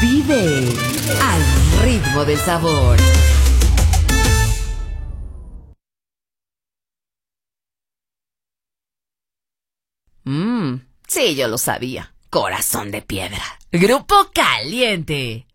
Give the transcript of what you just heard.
Vive al ritmo del sabor. Sí, yo lo sabía. Corazón de piedra. Grupo Caliente.